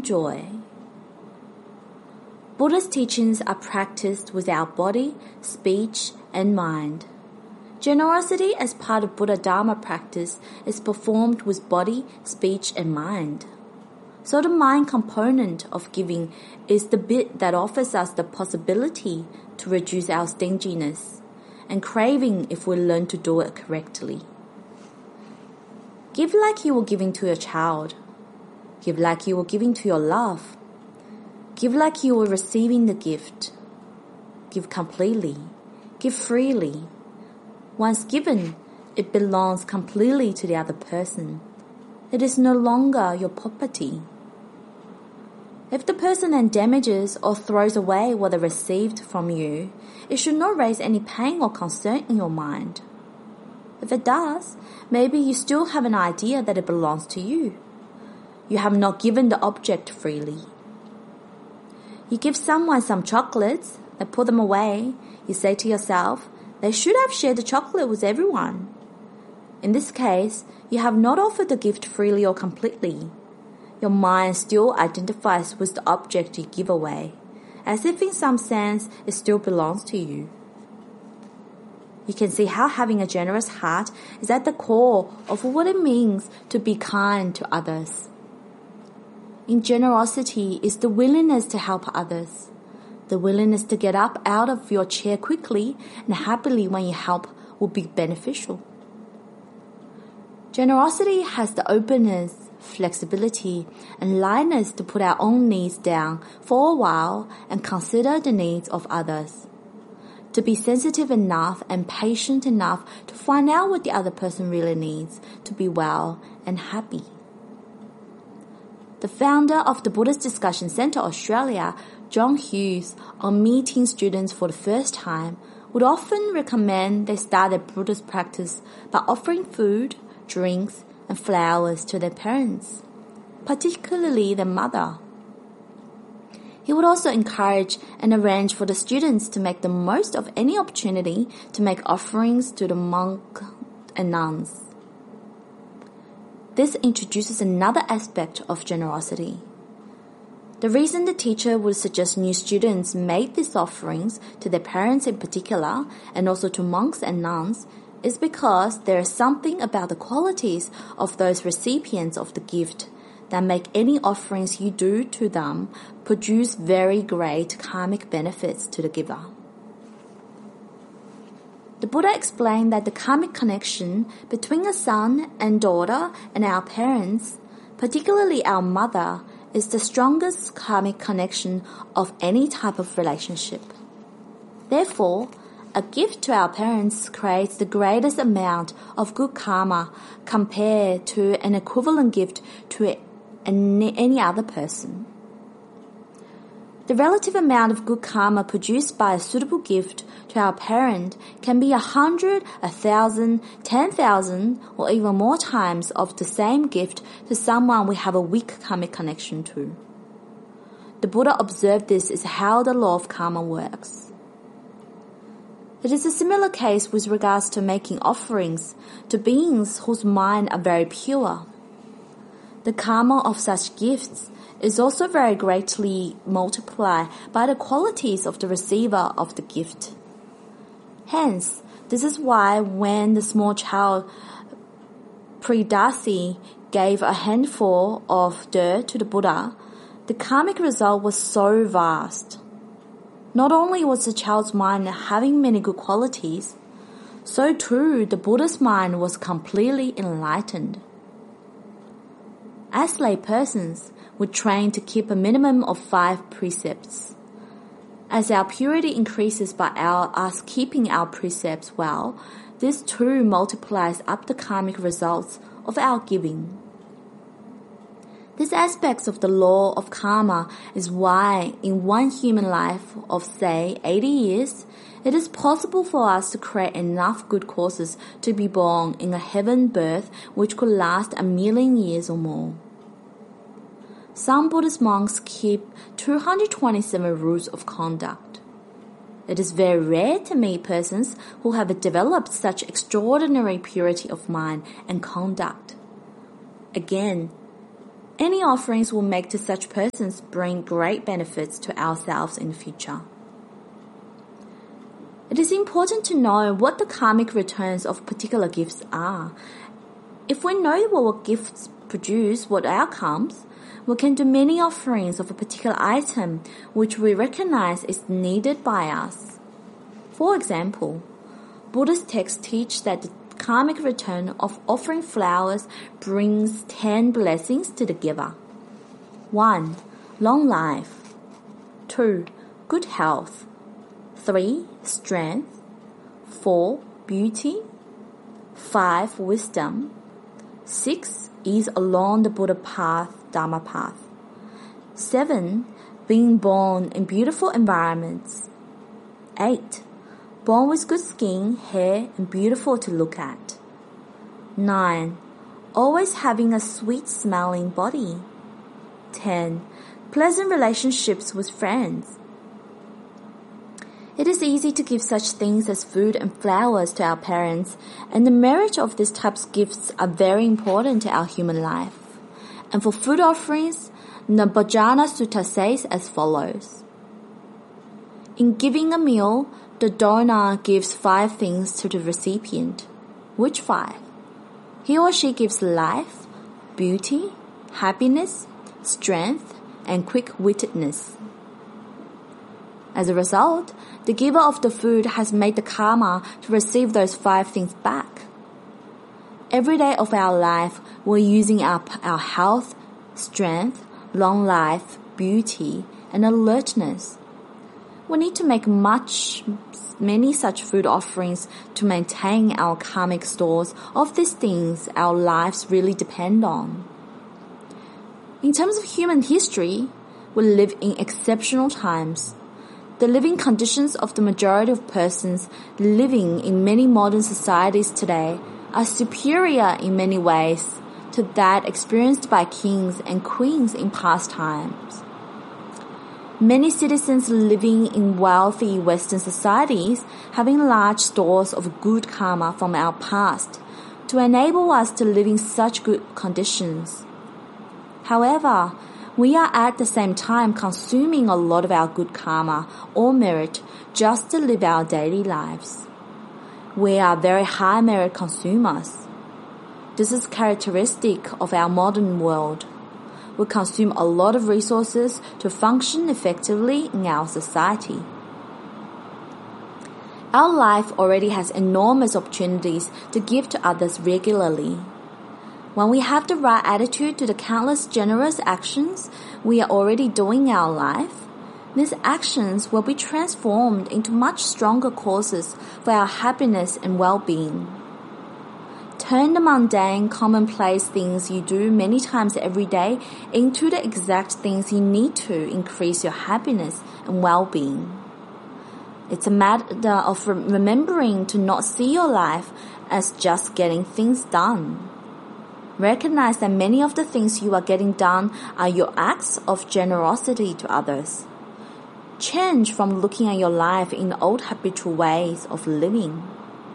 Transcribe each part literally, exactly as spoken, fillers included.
joy. Buddha's teachings are practiced with our body, speech, and mind. Generosity as part of Buddha Dharma practice is performed with body, speech, and mind. So the mind component of giving is the bit that offers us the possibility to reduce our stinginess and craving if we learn to do it correctly. Give like you were giving to your child. Give like you were giving to your love. Give like you were receiving the gift. Give completely. Give freely. Once given, it belongs completely to the other person. It is no longer your property. If the person then damages or throws away what they received from you, it should not raise any pain or concern in your mind. If it does, maybe you still have an idea that it belongs to you. You have not given the object freely. You give someone some chocolates and put them away. You say to yourself, they should have shared the chocolate with everyone. In this case, you have not offered the gift freely or completely. Your mind still identifies with the object you give away, as if in some sense it still belongs to you. You can see how having a generous heart is at the core of what it means to be kind to others. In generosity is the willingness to help others, the willingness to get up out of your chair quickly and happily when you help will be beneficial. Generosity has the openness, flexibility, and lightness to put our own needs down for a while and consider the needs of others. To be sensitive enough and patient enough to find out what the other person really needs to be well and happy. The founder of the Buddhist Discussion Centre Australia, John Hughes, on meeting students for the first time, would often recommend they start their Buddhist practice by offering food, drinks, and flowers to their parents, particularly their mother. He would also encourage and arrange for the students to make the most of any opportunity to make offerings to the monk and nuns. This introduces another aspect of generosity. The reason the teacher would suggest new students make these offerings to their parents in particular, and also to monks and nuns, is because there is something about the qualities of those recipients of the gift that make any offerings you do to them produce very great karmic benefits to the giver. The Buddha explained that the karmic connection between a son and daughter and our parents, particularly our mother, is the strongest karmic connection of any type of relationship. Therefore, a gift to our parents creates the greatest amount of good karma compared to an equivalent gift to any other person. The relative amount of good karma produced by a suitable gift to our parent can be a hundred, a thousand, ten thousand, or even more times of the same gift to someone we have a weak karmic connection to. The Buddha observed this is how the law of karma works. It is a similar case with regards to making offerings to beings whose minds are very pure. The karma of such gifts is also very greatly multiplied by the qualities of the receiver of the gift. Hence, this is why when the small child Pridasi gave a handful of dirt to the Buddha, the karmic result was so vast. Not only was the child's mind having many good qualities, so too the Buddha's mind was completely enlightened. As lay persons, we train to keep a minimum of five precepts. As our purity increases by our, us keeping our precepts well, this too multiplies up the karmic results of our giving. This aspect of the law of karma is why in one human life of, say, eighty years, it is possible for us to create enough good causes to be born in a heaven birth which could last a million years or more. Some Buddhist monks keep two hundred twenty-seven rules of conduct. It is very rare to meet persons who have developed such extraordinary purity of mind and conduct. Again, Any offerings we'll make to such persons bring great benefits to ourselves in the future. It is important to know what the karmic returns of particular gifts are. If we know what gifts produce, what outcomes, we can do many offerings of a particular item which we recognize is needed by us. For example, Buddhist texts teach that the karmic return of offering flowers brings ten blessings to the giver. one. Long life. two. Good health. three. Strength. four. Beauty. five. Wisdom. six. Ease along the Buddha path, Dharma path. seven. Being born in beautiful environments. eight. Born with good skin, hair, and beautiful to look at. nine. Always having a sweet-smelling body. ten. Pleasant relationships with friends. It is easy to give such things as food and flowers to our parents, and the merit of these types of gifts are very important to our human life. And for food offerings, the Bhajana Sutta says as follows. In giving a meal, the donor gives five things to the recipient. Which five? He or she gives life, beauty, happiness, strength, and quick-wittedness. As a result, the giver of the food has made the karma to receive those five things back. Every day of our life, we're using up our health, strength, long life, beauty, and alertness. We need to make much, many such food offerings to maintain our karmic stores of these things our lives really depend on. In terms of human history, we live in exceptional times. The living conditions of the majority of persons living in many modern societies today are superior in many ways to that experienced by kings and queens in past times. Many citizens living in wealthy Western societies having large stores of good karma from our past to enable us to live in such good conditions. However, we are at the same time consuming a lot of our good karma or merit just to live our daily lives. We are very high merit consumers. This is characteristic of our modern world. We consume a lot of resources to function effectively in our society. Our life already has enormous opportunities to give to others regularly. When we have the right attitude to the countless generous actions we are already doing in our life, these actions will be transformed into much stronger causes for our happiness and well-being. Turn the mundane, commonplace things you do many times every day into the exact things you need to increase your happiness and well-being. It's a matter of remembering to not see your life as just getting things done. Recognize that many of the things you are getting done are your acts of generosity to others. Change from looking at your life in old habitual ways of living.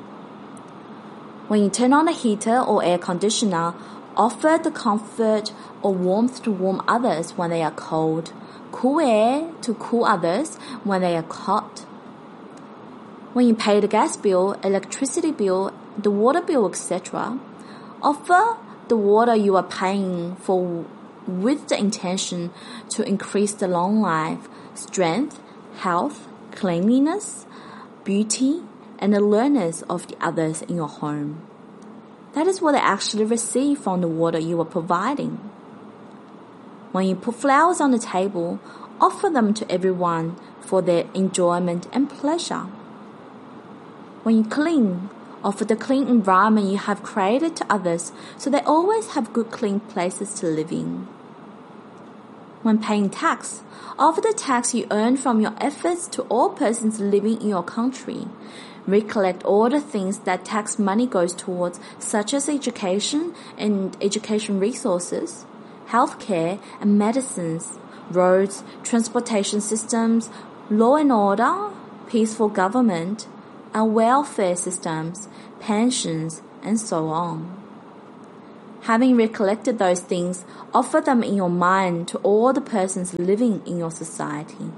When you turn on a heater or air conditioner, offer the comfort or warmth to warm others when they are cold, cool air to cool others when they are hot. When you pay the gas bill, electricity bill, the water bill, et cetera, offer the water you are paying for with the intention to increase the long life, strength, health, cleanliness, beauty, and awareness of the others in your home. That is what they actually receive from the water you are providing. When you put flowers on the table, offer them to everyone for their enjoyment and pleasure. When you clean, offer the clean environment you have created to others so they always have good clean places to live in. When paying tax, offer the tax you earn from your efforts to all persons living in your country. Recollect all the things that tax money goes towards, such as education and education resources, healthcare and medicines, roads, transportation systems, law and order, peaceful government, and welfare systems, pensions, and so on. Having recollected those things, offer them in your mind to all the persons living in your society.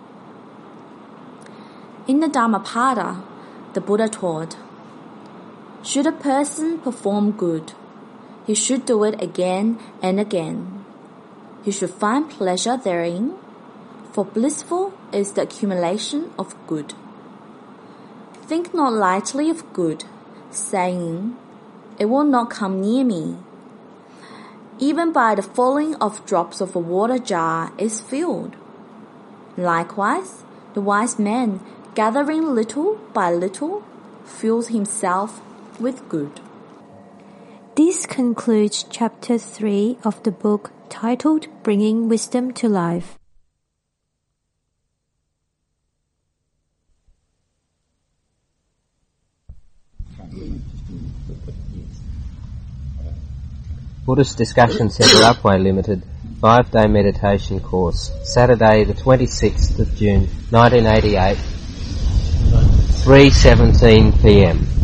In the Dhammapada, the Buddha taught, should a person perform good, he should do it again and again. He should find pleasure therein, for blissful is the accumulation of good. Think not lightly of good, saying, it will not come near me. Even by the falling of drops of a water jar is filled. Likewise, the wise man, gathering little by little, fills himself with good. This concludes chapter three of the book titled Bringing Wisdom to Life. Buddhist Discussion Centre Upwey Limited five-day meditation course, Saturday the twenty-sixth of June nineteen eighty-eight, three seventeen p m